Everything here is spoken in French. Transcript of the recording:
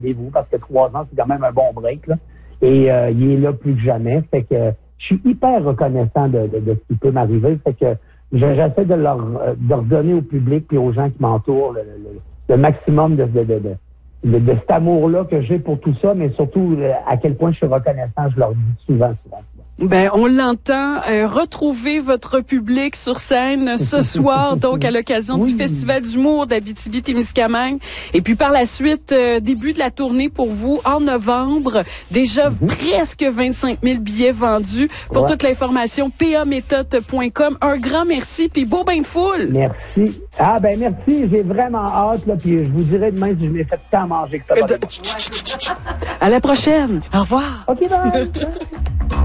rendez-vous parce que 3 ans, c'est quand même un bon break, là. Et il est là plus que jamais. Fait que je suis hyper reconnaissant de ce qui peut m'arriver. Fait que j'essaie de leur donner au public et aux gens qui m'entourent le maximum de cet amour-là que j'ai pour tout ça, mais surtout à quel point je suis reconnaissant, je leur dis souvent. Ben, on l'entend. Retrouvez votre public sur scène ce soir, donc à l'occasion du Festival d'humour d'Abitibi-Témiscamingue. Et puis par la suite, début de la tournée pour vous en novembre. Déjà presque 25 000 billets vendus. Pour toute l'information, paméthode.com. Un grand merci, puis beau bain de foule. Merci. Ah ben merci, j'ai vraiment hâte, là, puis je vous dirai demain si je m'ai fait tant manger que ça. À la prochaine. Au revoir. OK, bye.